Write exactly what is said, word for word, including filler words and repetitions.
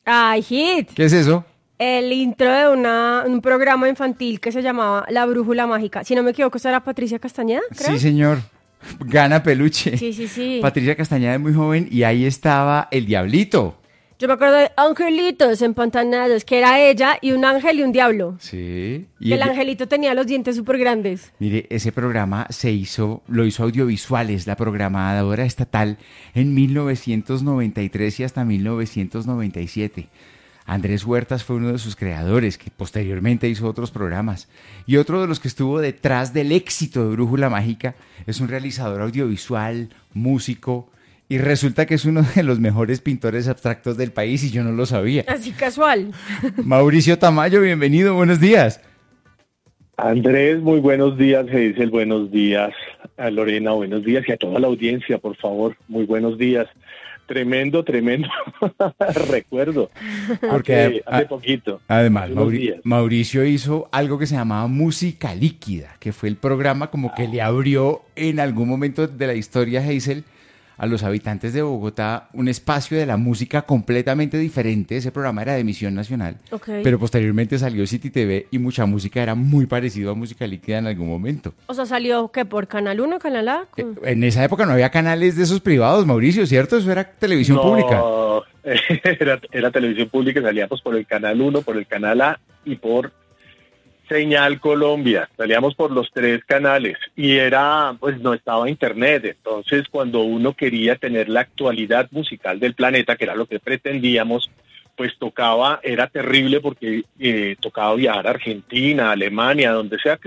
Ay, hit. ¿Qué es eso? El intro de una, un programa infantil que se llamaba La Brújula Mágica. Si no me equivoco, esa era Patricia Castañeda, creo. Sí, señor. Gana peluche. Sí, sí, sí. Patricia Castañeda es muy joven y ahí estaba el Diablito. Yo me acuerdo de Angelitos Empantanados, que era ella y un ángel y un diablo. Sí. Que Y el el- angelito tenía los dientes súper grandes. Mire, ese programa se hizo, lo hizo Audiovisuales, la programadora estatal, en mil novecientos noventa y tres y hasta mil novecientos noventa y siete. Andrés Huertas fue uno de sus creadores, que posteriormente hizo otros programas. Y otro de los que estuvo detrás del éxito de Brújula Mágica es un realizador audiovisual, músico, y resulta que es uno de los mejores pintores abstractos del país y yo no lo sabía. Así casual. Mauricio Tamayo, bienvenido, buenos días. Andrés, muy buenos días, Geisel, buenos días, a Lorena, buenos días, y a toda la audiencia, por favor, muy buenos días. Tremendo, tremendo recuerdo, Porque hace, a- hace poquito. Además, hace unos Mauri- días. Mauricio hizo algo que se llamaba Música Líquida, que fue el programa como que le abrió en algún momento de la historia, Hazel, a los habitantes de Bogotá un espacio de la música completamente diferente. Ese programa era de emisión nacional, Ok. pero posteriormente salió City T V y mucha música era muy parecido a Música Líquida en algún momento. O sea, salió, ¿qué? ¿Por Canal uno, Canal A? Eh, En esa época no había canales de esos privados, Mauricio, ¿cierto? Eso era televisión No, pública. Era, era televisión pública, salíamos por el Canal uno, por el Canal A y por Señal Colombia. Salíamos por los tres canales y era, pues no estaba internet. Entonces, cuando uno quería tener la actualidad musical del planeta, que era lo que pretendíamos, pues tocaba, era terrible porque eh, tocaba viajar a Argentina, Alemania, donde sea que